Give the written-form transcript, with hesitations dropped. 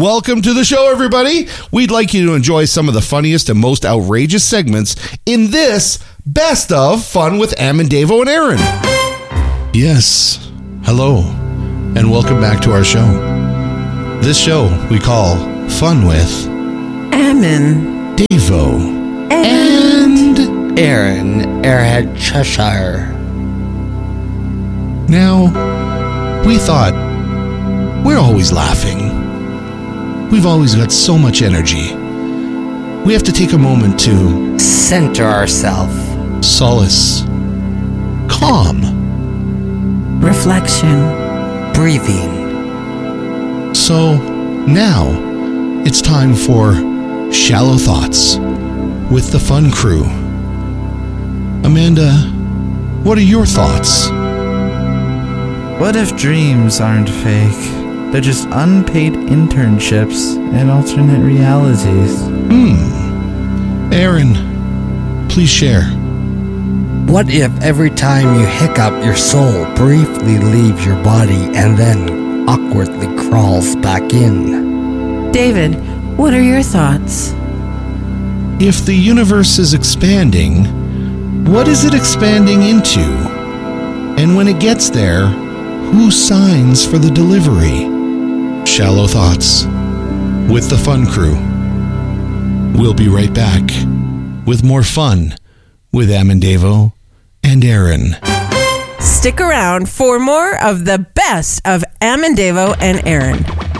Welcome to the show, everybody. We'd like you to enjoy some of the funniest and most outrageous segments in this Best of Fun with Am and Davo and Aaron. Yes, hello, and welcome back to our show. This show we call Fun with Ammon, Davo, and Aaron, Airhead Cheshire. Now, we thought, we're always laughing. We've always got so much energy. We have to take a moment to Center ourselves. solace, calm, reflection. Breathing. So now it's time for Shallow Thoughts with the Fun Crew. Amanda, what are your thoughts? What if dreams aren't fake? They're just unpaid internships and alternate realities. Aaron, please share. What if every time you hiccup, your soul briefly leaves your body and then awkwardly crawls back in? David, what are your thoughts? If the universe is expanding, what is it expanding into? And when it gets there, who signs for the delivery? Shallow Thoughts with the Fun Crew. We'll be right back with more fun with Am and Davo and Aaron. Stick around for more of the best of Am and Davo and Aaron.